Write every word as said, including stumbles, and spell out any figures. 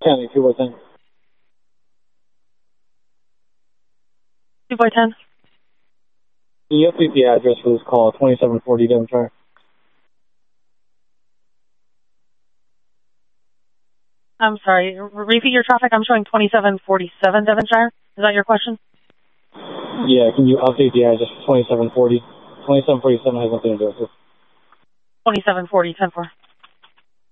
County, two by ten. two by ten. Can you update the address for this call, twenty-seven forty Devonshire? I'm sorry, repeat your traffic. I'm showing twenty-seven forty-seven Devonshire. Is that your question? Yeah, can you update the address for twenty-seven forty? twenty-seven forty-seven has nothing to do with this. twenty-seven forty, ten four.